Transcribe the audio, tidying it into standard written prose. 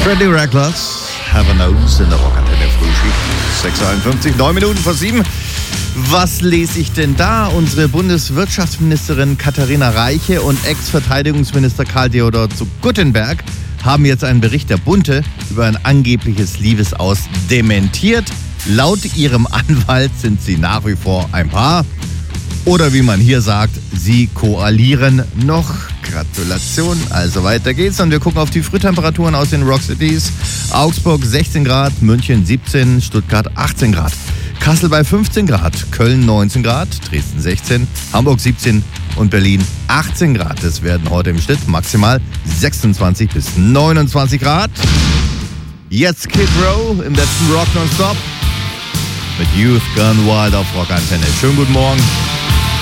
Pretty Reckless, Have a Nose in der Rockantenne Frühschicht. 6:51, 9 Minuten vor 7. Was lese ich denn da? Unsere Bundeswirtschaftsministerin Katharina Reiche und Ex-Verteidigungsminister Karl Theodor zu Guttenberg haben jetzt einen Bericht der Bunte über ein angebliches Liebesaus dementiert. Laut ihrem Anwalt sind sie nach wie vor ein Paar. Oder wie man hier sagt, sie koalieren noch. Gratulation. Also weiter geht's und wir gucken auf die Frühtemperaturen aus den Rockcities. Augsburg 16 Grad, München 17, Stuttgart 18 Grad. Kassel bei 15 Grad, Köln 19 Grad, Dresden 16, Hamburg 17 und Berlin 18 Grad. Es werden heute im Schnitt maximal 26 bis 29 Grad. Jetzt Kid Row im letzten Rock Nonstop mit Youth Gone Wild auf Rockantenne. Schönen guten Morgen.